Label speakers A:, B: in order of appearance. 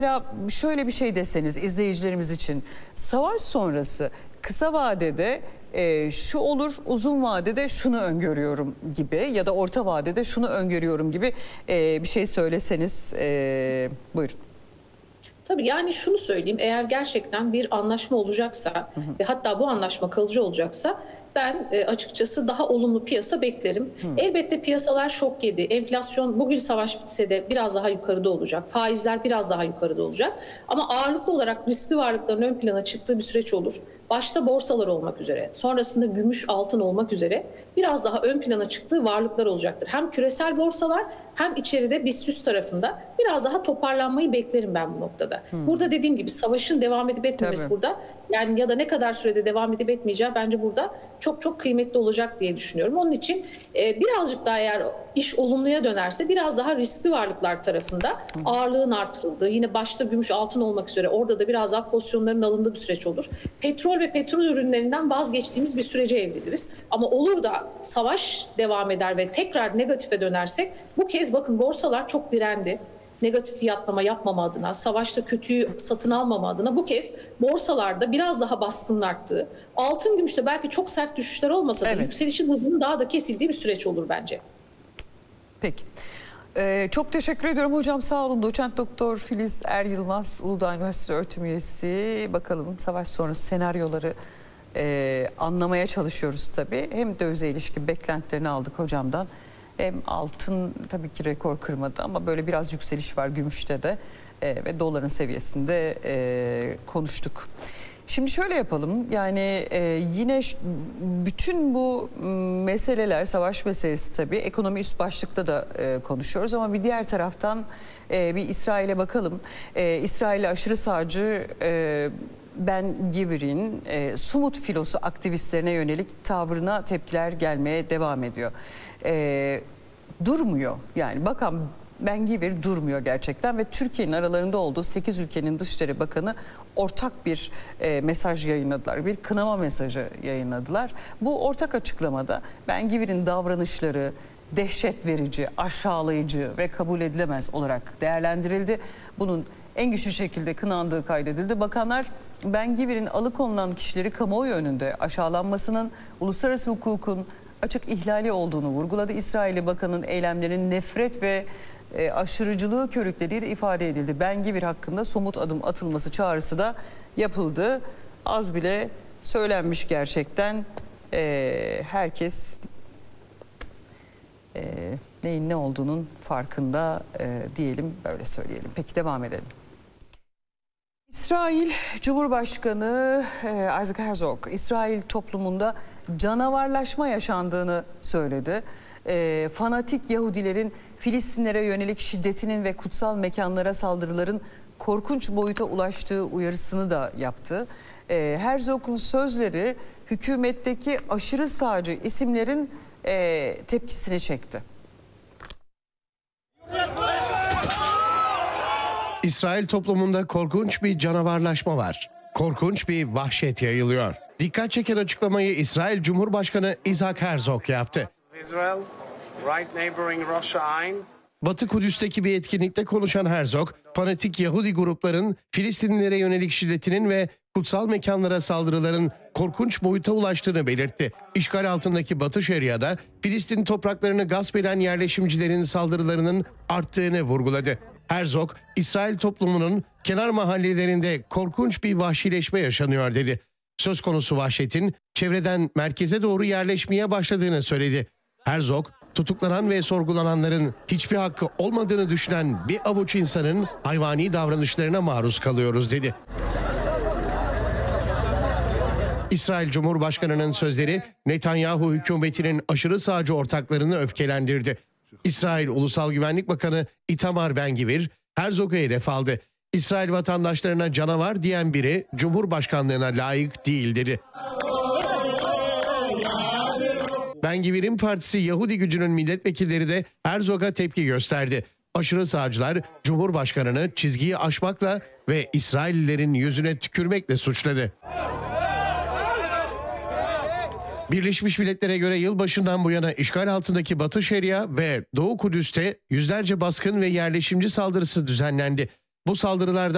A: Ya şöyle bir şey deseniz izleyicilerimiz için, savaş sonrası kısa vadede şu olur, uzun vadede şunu öngörüyorum gibi ya da orta vadede şunu öngörüyorum gibi bir şey söyleseniz, buyurun.
B: Tabii, yani şunu söyleyeyim, eğer gerçekten bir anlaşma olacaksa ve hatta bu anlaşma kalıcı olacaksa ben açıkçası daha olumlu piyasa beklerim. Elbette piyasalar şok yedi. Enflasyon bugün savaş bitse de biraz daha yukarıda olacak. Faizler biraz daha yukarıda olacak. Ama ağırlıklı olarak riskli varlıkların ön plana çıktığı bir süreç olur. Başta borsalar olmak üzere, sonrasında gümüş, altın olmak üzere biraz daha ön plana çıktığı varlıklar olacaktır. Hem küresel borsalar hem içeride BIST tarafında biraz daha toparlanmayı beklerim ben bu noktada. Burada dediğim gibi savaşın devam edip etmemesi burada, yani ya da ne kadar sürede devam edip etmeyeceği bence burada çok çok kıymetli olacak diye düşünüyorum. Onun için birazcık daha eğer iş olumluya dönerse biraz daha riskli varlıklar tarafında ağırlığın artırıldığı, yine başta gümüş, altın olmak üzere orada da biraz daha pozisyonların alındığı bir süreç olur. Petrol ve petrol ürünlerinden vazgeçtiğimiz bir sürece evriliriz. Ama olur da savaş devam eder ve tekrar negatife dönersek, bu kez bakın borsalar çok direndi. Negatif fiyatlama yapmama adına, savaşta kötüyü satın almama adına bu kez borsalarda biraz daha baskının arttığı, altın gümüşte belki çok sert düşüşler olmasa da yükselişin hızının daha da kesildiği bir süreç olur bence.
A: Peki. Çok teşekkür ediyorum hocam, sağ olun. Doçent Doktor Filiz Er Yılmaz, Uludağ Üniversitesi öğretim üyesi. Bakalım savaş sonrası senaryoları anlamaya çalışıyoruz tabii. Hem dövize ilişkin beklentilerini aldık hocamdan. Hem altın tabii ki rekor kırmadı ama böyle biraz yükseliş var gümüşte de ve doların seviyesinde konuştuk. Şimdi şöyle yapalım, yani yine bütün bu meseleler, savaş meselesi tabii, ekonomi üst başlıkta da konuşuyoruz ama bir diğer taraftan bir İsrail'e bakalım. İsrail'e aşırı sağcı Ben Gvir'in Sumut filosu aktivistlerine yönelik tavrına tepkiler gelmeye devam ediyor. Durmuyor yani, bakan Ben Gvir durmuyor gerçekten ve Türkiye'nin aralarında olduğu 8 ülkenin Dışişleri Bakanı ortak bir mesaj yayınladılar. Bir kınama mesajı yayınladılar. Bu ortak açıklamada Ben Gvir'in davranışları dehşet verici, aşağılayıcı ve kabul edilemez olarak değerlendirildi. Bunun en güçlü şekilde kınandığı kaydedildi. Bakanlar Ben Gvir'in alıkonulan kişileri kamuoyu önünde aşağılanmasının uluslararası hukukun açık ihlali olduğunu vurguladı. İsrailli bakanın eylemlerinin nefret ve aşırıcılığı körüklediği de ifade edildi. Ben Gvir hakkında somut adım atılması çağrısı da yapıldı. Az bile söylenmiş gerçekten. Herkes neyin ne olduğunun farkında diyelim, böyle söyleyelim. Peki devam edelim. İsrail Cumhurbaşkanı Isaac Herzog, İsrail toplumunda canavarlaşma yaşandığını söyledi. Fanatik Yahudilerin Filistinlere yönelik şiddetinin ve kutsal mekanlara saldırıların korkunç boyuta ulaştığı uyarısını da yaptı. Herzog'un sözleri hükümetteki aşırı sağcı isimlerin tepkisini çekti.
C: İsrail toplumunda korkunç bir canavarlaşma var. Korkunç bir vahşet yayılıyor. Dikkat çeken açıklamayı İsrail Cumhurbaşkanı Isaac Herzog yaptı. Batı Kudüs'teki bir etkinlikte konuşan Herzog, fanatik Yahudi grupların Filistinlilere yönelik şiddetinin ve kutsal mekanlara saldırıların korkunç boyuta ulaştığını belirtti. İşgal altındaki Batı Şeria'da Filistin topraklarını gasp eden yerleşimcilerin saldırılarının arttığını vurguladı. Herzog, İsrail toplumunun kenar mahallelerinde korkunç bir vahşileşme yaşanıyor dedi. Söz konusu vahşetin çevreden merkeze doğru yerleşmeye başladığını söyledi. Herzog, tutuklanan ve sorgulananların hiçbir hakkı olmadığını düşünen bir avuç insanın hayvani davranışlarına maruz kalıyoruz dedi. İsrail Cumhurbaşkanı'nın sözleri Netanyahu hükümetinin aşırı sağcı ortaklarını öfkelendirdi. İsrail Ulusal Güvenlik Bakanı Itamar Ben Gvir, Herzog'a hedef aldı. İsrail vatandaşlarına canavar diyen biri Cumhurbaşkanlığına layık değil dedi. Ben Gvir'in partisi Yahudi Gücü'nün milletvekilleri de Herzog'a tepki gösterdi. Aşırı sağcılar Cumhurbaşkanı'nı çizgiyi aşmakla ve İsraillilerin yüzüne tükürmekle suçladı. Birleşmiş Milletler'e göre yılbaşından bu yana işgal altındaki Batı Şeria ve Doğu Kudüs'te yüzlerce baskın ve yerleşimci saldırısı düzenlendi. Bu saldırılarda